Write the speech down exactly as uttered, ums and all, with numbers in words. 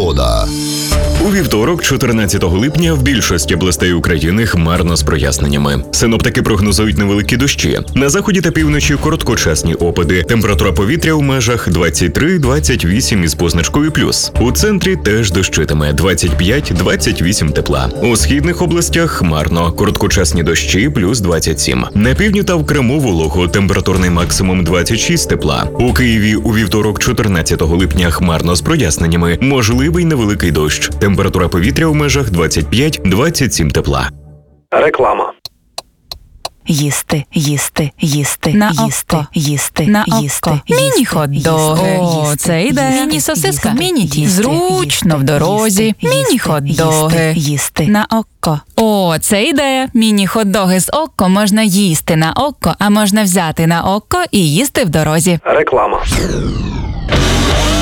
Погода. У вівторок, чотирнадцятого липня, в більшості областей України хмарно з проясненнями. Синоптики прогнозують невеликі дощі. На заході та півночі короткочасні опади. Температура повітря у межах двадцять три - двадцять вісім із позначкою плюс. У центрі теж дощитиме двадцять п'ять - двадцять вісім тепла. У східних областях хмарно. Короткочасні дощі плюс двадцять сім. На півдні та в Криму волого. Температурний максимум двадцять шість тепла. У Києві у вівторок, чотирнадцятого липня, хмарно з проясненнями. Можливий невеликий дощ. Температура повітря у межах двадцять п'ять - двадцять сім тепла. Реклама. Їсти, їсти, їсти, на їсти, око, їсти, на їсти, око. їсти, Міні-хот-доги. О, їсти, це йде. їсти, Міні-сосиска. їсти, Міні-тісто. їсти, Зручно в їсти, дорозі. їсти, Міні-хот-доги. їсти, їсти. На око. О, це ідея. Міні-хот-доги з око можна їсти на око, а можна взяти на око і їсти в дорозі. Реклама.